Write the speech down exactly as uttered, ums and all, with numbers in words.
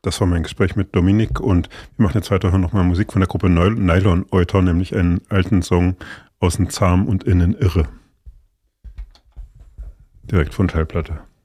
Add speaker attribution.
Speaker 1: Das war mein Gespräch mit Dominik und wir machen jetzt weiter nochmal Musik von der Gruppe Nylon Euter, nämlich einen alten Song Außen zahm und innen irre. Direkt von Schallplatte.